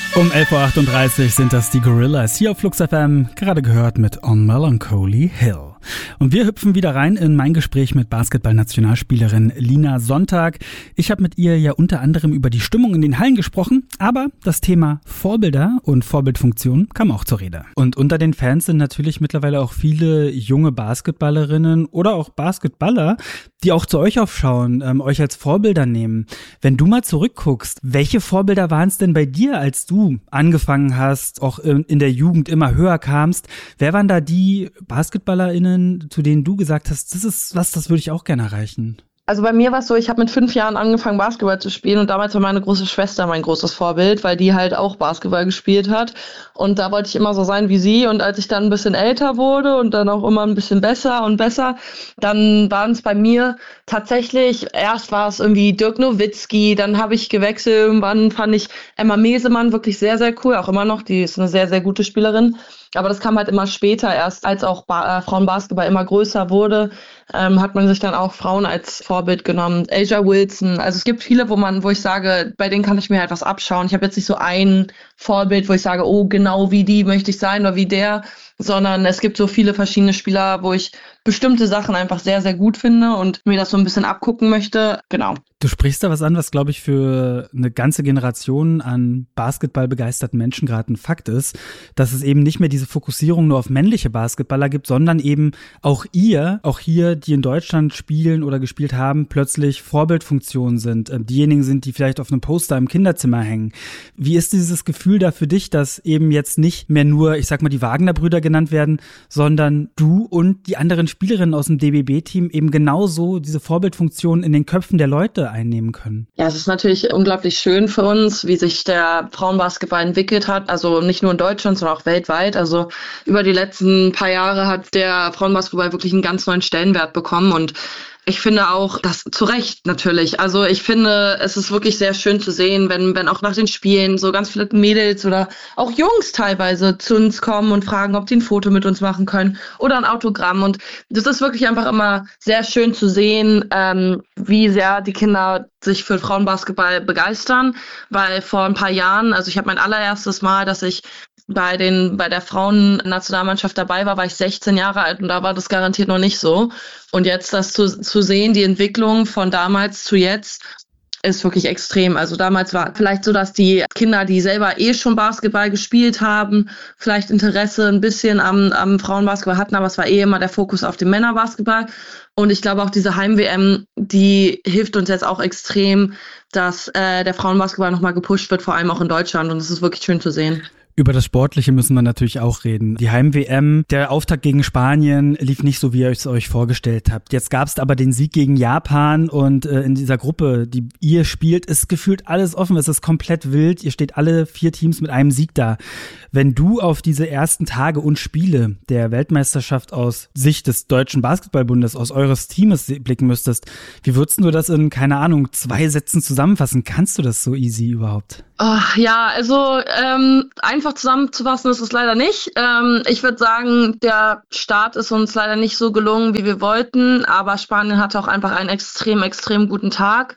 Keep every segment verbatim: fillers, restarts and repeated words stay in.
Um elf Uhr achtunddreißig sind das die Gorillaz hier auf Flux F M, gerade gehört mit On Melancholy Hill. Und wir hüpfen wieder rein in mein Gespräch mit Basketball-Nationalspielerin Lina Sonntag. Ich habe mit ihr ja unter anderem über die Stimmung in den Hallen gesprochen, aber das Thema Vorbilder und Vorbildfunktion kam auch zur Rede. Und unter den Fans sind natürlich mittlerweile auch viele junge Basketballerinnen oder auch Basketballer, die auch zu euch aufschauen, ähm, euch als Vorbilder nehmen. Wenn du mal zurückguckst, welche Vorbilder waren es denn bei dir, als du angefangen hast, auch in, in der Jugend immer höher kamst? Wer waren da die BasketballerInnen, zu denen du gesagt hast, das ist was, das würde ich auch gerne erreichen? Also bei mir war es so, ich habe mit fünf Jahren angefangen, Basketball zu spielen und damals war meine große Schwester mein großes Vorbild, weil die halt auch Basketball gespielt hat und da wollte ich immer so sein wie sie und als ich dann ein bisschen älter wurde und dann auch immer ein bisschen besser und besser, dann waren es bei mir tatsächlich, erst war es irgendwie Dirk Nowitzki, dann habe ich gewechselt, irgendwann fand ich Emma Mesemann wirklich sehr, sehr cool, auch immer noch, die ist eine sehr, sehr gute Spielerin. Aber das kam halt immer später erst, als auch ba- äh, Frauenbasketball immer größer wurde, ähm, hat man sich dann auch Frauen als Vorbild genommen. A'ja Wilson, also es gibt viele, wo man, wo ich sage, bei denen kann ich mir halt was abschauen. Ich habe jetzt nicht so ein Vorbild, wo ich sage, oh, genau wie die möchte ich sein oder wie der, sondern es gibt so viele verschiedene Spieler, wo ich bestimmte Sachen einfach sehr, sehr gut finde und mir das so ein bisschen abgucken möchte. Genau. Du sprichst da was an, was, glaube ich, für eine ganze Generation an basketballbegeisterten Menschen gerade ein Fakt ist, dass es eben nicht mehr diese Fokussierung nur auf männliche Basketballer gibt, sondern eben auch ihr, auch hier, die in Deutschland spielen oder gespielt haben, plötzlich Vorbildfunktionen sind. Diejenigen sind, die vielleicht auf einem Poster im Kinderzimmer hängen. Wie ist dieses Gefühl da für dich, dass eben jetzt nicht mehr nur, ich sag mal, die Wagner-Brüder genannt werden, sondern du und die anderen Spielerinnen aus dem D B B-Team eben genauso diese Vorbildfunktion in den Köpfen der Leute einnehmen können? Ja, es ist natürlich unglaublich schön für uns, wie sich der Frauenbasketball entwickelt hat. Also nicht nur in Deutschland, sondern auch weltweit. Also über die letzten paar Jahre hat der Frauenbasketball wirklich einen ganz neuen Stellenwert bekommen und ich finde auch, das zu Recht natürlich. Also ich finde, es ist wirklich sehr schön zu sehen, wenn wenn auch nach den Spielen so ganz viele Mädels oder auch Jungs teilweise zu uns kommen und fragen, ob die ein Foto mit uns machen können oder ein Autogramm. Und das ist wirklich einfach immer sehr schön zu sehen, ähm, wie sehr die Kinder sich für Frauenbasketball begeistern. Weil vor ein paar Jahren, also ich habe mein allererstes Mal, dass ich bei den bei der Frauennationalmannschaft dabei war, war ich sechzehn Jahre alt und da war das garantiert noch nicht so. Und jetzt das zu, zu sehen, die Entwicklung von damals zu jetzt, ist wirklich extrem. Also damals war vielleicht so, dass die Kinder, die selber eh schon Basketball gespielt haben, vielleicht Interesse ein bisschen am, am Frauenbasketball hatten, aber es war eh immer der Fokus auf dem Männerbasketball. Und ich glaube auch diese Heim-W M, die hilft uns jetzt auch extrem, dass äh, der Frauenbasketball nochmal gepusht wird, vor allem auch in Deutschland. Und es ist wirklich schön zu sehen. Über das Sportliche müssen wir natürlich auch reden. Die Heim-W M, der Auftakt gegen Spanien lief nicht so, wie ihr es euch vorgestellt habt. Jetzt gab es aber den Sieg gegen Japan und äh, in dieser Gruppe, die ihr spielt, ist gefühlt alles offen. Es ist komplett wild. Ihr steht alle vier Teams mit einem Sieg da. Wenn du auf diese ersten Tage und Spiele der Weltmeisterschaft aus Sicht des Deutschen Basketballbundes, aus eures Teams blicken müsstest, wie würdest du das in, keine Ahnung, zwei Sätzen zusammenfassen? Kannst du das so easy überhaupt? Oh, ja, also ähm, einfach zusammenzufassen ist es leider nicht. Ähm, ich würde sagen, der Start ist uns leider nicht so gelungen, wie wir wollten, aber Spanien hatte auch einfach einen extrem, extrem guten Tag.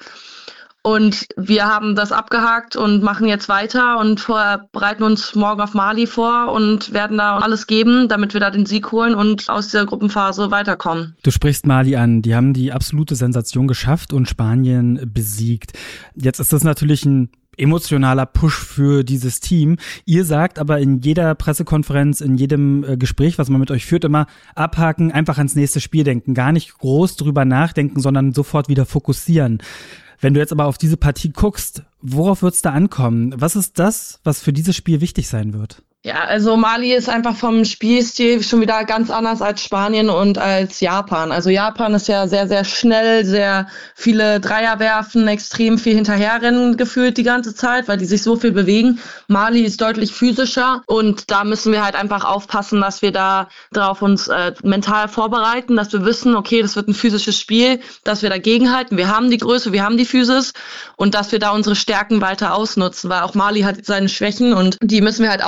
Und wir haben das abgehakt und machen jetzt weiter und vor, bereiten uns morgen auf Mali vor und werden da alles geben, damit wir da den Sieg holen und aus dieser Gruppenphase weiterkommen. Du sprichst Mali an, die haben die absolute Sensation geschafft und Spanien besiegt. Jetzt ist das natürlich ein emotionaler Push für dieses Team. Ihr sagt aber in jeder Pressekonferenz, in jedem äh, Gespräch, was man mit euch führt, immer abhaken, einfach ans nächste Spiel denken, gar nicht groß drüber nachdenken, sondern sofort wieder fokussieren. Wenn du jetzt aber auf diese Partie guckst, worauf wird's da ankommen? Was ist das, was für dieses Spiel wichtig sein wird? Ja, also Mali ist einfach vom Spielstil schon wieder ganz anders als Spanien und als Japan. Also Japan ist ja sehr, sehr schnell, sehr viele Dreier werfen, extrem viel hinterherrennen gefühlt die ganze Zeit, weil die sich so viel bewegen. Mali ist deutlich physischer und da müssen wir halt einfach aufpassen, dass wir da drauf uns äh, mental vorbereiten, dass wir wissen, okay, das wird ein physisches Spiel, dass wir dagegenhalten. Wir haben die Größe, wir haben die Physis und dass wir da unsere Stärken weiter ausnutzen, weil auch Mali hat seine Schwächen und die müssen wir halt ausnutzen.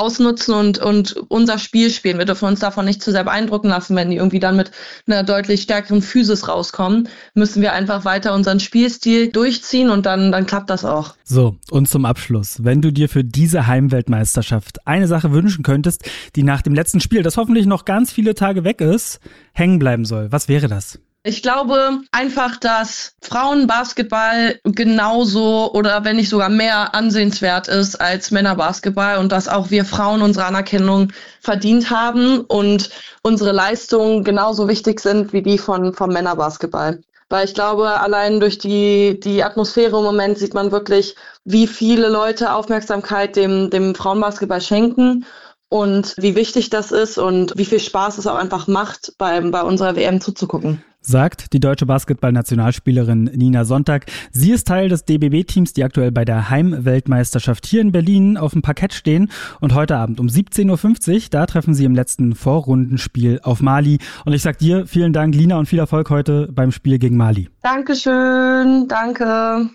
unterstützen und, und unser Spiel spielen. Wir dürfen uns davon nicht zu sehr beeindrucken lassen, wenn die irgendwie dann mit einer deutlich stärkeren Physis rauskommen. Müssen wir einfach weiter unseren Spielstil durchziehen und dann, dann klappt das auch. So, und zum Abschluss, wenn du dir für diese Heimweltmeisterschaft eine Sache wünschen könntest, die nach dem letzten Spiel, das hoffentlich noch ganz viele Tage weg ist, hängen bleiben soll, was wäre das? Ich glaube einfach, dass Frauenbasketball genauso oder wenn nicht sogar mehr ansehenswert ist als Männerbasketball und dass auch wir Frauen unsere Anerkennung verdient haben und unsere Leistungen genauso wichtig sind wie die von vom Männerbasketball. Weil ich glaube, allein durch die die Atmosphäre im Moment sieht man wirklich, wie viele Leute Aufmerksamkeit dem dem Frauenbasketball schenken. Und wie wichtig das ist und wie viel Spaß es auch einfach macht, beim, bei unserer W M zuzugucken. Sagt die deutsche Basketballnationalspielerin Nina Sonntag. Sie ist Teil des D B B-Teams, die aktuell bei der Heimweltmeisterschaft hier in Berlin auf dem Parkett stehen. Und heute Abend um siebzehn Uhr fünfzig, da treffen sie im letzten Vorrundenspiel auf Mali. Und ich sag dir vielen Dank, Lina, und viel Erfolg heute beim Spiel gegen Mali. Dankeschön, danke.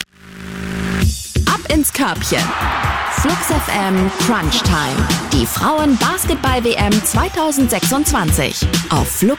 Ab ins Körbchen. Flux F M Crunch Time. Die Frauen-Basketball-W M zwanzig sechsundzwanzig auf Flux